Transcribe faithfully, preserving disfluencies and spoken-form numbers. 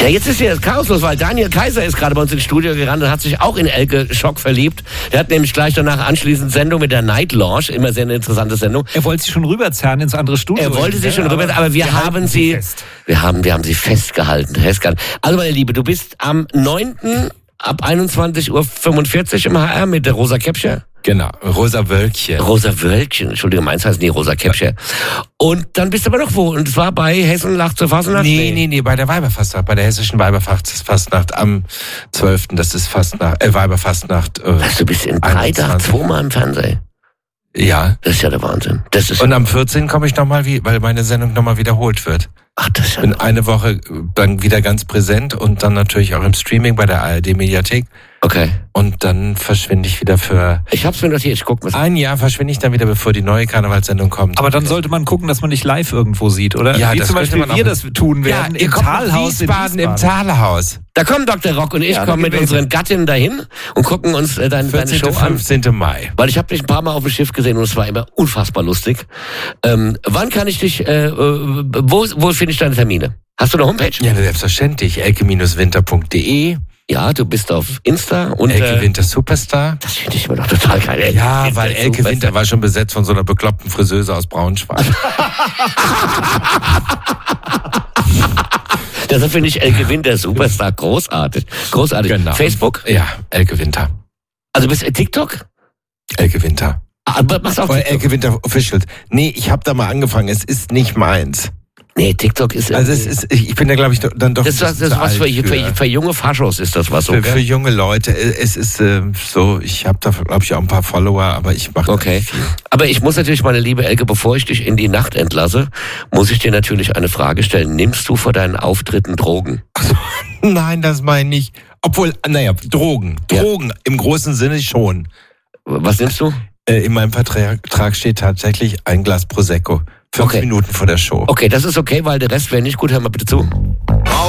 Ja, jetzt ist hier das Chaos los, weil Daniel Kaiser ist gerade bei uns ins Studio gerannt und hat sich auch in Elke Schock verliebt. Der hat nämlich gleich danach anschließend Sendung mit der Night Lounge, immer sehr eine interessante Sendung. Er wollte sich schon rüberzerren ins andere Studio. Er wollte sich schon rüberzerren, aber wir, wir haben sie, fest. wir haben, wir haben sie festgehalten, festgehalten. Also meine Liebe, du bist am neunten ab einundzwanzig Uhr fünfundvierzig im H R mit der Rosa Käppchen. Genau, Rosa Wölkchen. Rosa Wölkchen, Entschuldigung, meins heißt nie Rosa Käppchen. Und dann bist du aber noch wo? Und zwar bei Hessen lacht zur Fastnacht? Nee, nee, nee, bei der Weiberfastnacht, bei der hessischen Weiberfastnacht am zwölften Das ist Fastnacht, äh, Weiberfastnacht. Äh, Was, du bist in drei Tagen zweimal im Fernsehen? Ja. Das ist ja der Wahnsinn. Das ist Und am vierzehnten komme ich nochmal, weil meine Sendung nochmal wiederholt wird. Ach, das ist ja bin eine Woche dann wieder ganz präsent und dann natürlich auch im Streaming bei der A R D-Mediathek. Okay. Und dann verschwinde ich wieder für... Ich hab's mir notiert, ich guck mal. Ein Jahr verschwinde ich dann wieder, bevor die neue Karnevalssendung kommt. Aber dann sollte man gucken, dass man nicht live irgendwo sieht, oder? Ja, wie das zum Beispiel man auch wir das tun werden, ja, im Talhaus in Wiesbaden, im Talhaus. Da kommen Doktor Rock und ich ja, kommen mit unseren Gattinnen dahin und gucken uns äh, deine, deine Show an. fünfzehnten Mai Weil ich habe dich ein paar Mal auf dem Schiff gesehen und es war immer unfassbar lustig. Ähm, wann kann ich dich, äh, wo, wo finde ich deine Termine? Hast du eine Homepage? Ja, selbstverständlich. elke Winter punkt de Ja, du bist auf Insta und Elke Winter Superstar. Das finde ich immer noch total geil. Elke ja, Winter weil Elke Superstar. Winter war schon besetzt von so einer bekloppten Friseuse aus Braunschweig. Deshalb finde ich Elke Winter Superstar großartig. Großartig. Genau. Facebook? Ja, Elke Winter. Also bist du TikTok? Elke Winter. Aber machst auch TikTok. Elke Winter Official. Nee, ich habe da mal angefangen. Es ist nicht meins. Nee, TikTok ist... Also es ist, ich bin da glaube ich dann doch... Das ist, das ist was für, für, für junge Faschos ist das was so, Für, für junge Leute. Es ist äh, so, ich habe da glaube ich auch ein paar Follower, aber ich mache okay. nicht viel. Aber ich muss natürlich, meine liebe Elke, bevor ich dich in die Nacht entlasse, muss ich dir natürlich eine Frage stellen. Nimmst du vor deinen Auftritten Drogen? Nein, das meine ich. Obwohl, naja, Drogen. Drogen ja. Im großen Sinne schon. Was nimmst du? Äh, in meinem Vertrag steht tatsächlich ein Glas Prosecco. Fünf okay. Minuten vor der Show. Okay, das ist okay, weil der Rest wäre nicht gut. Hör mal bitte zu.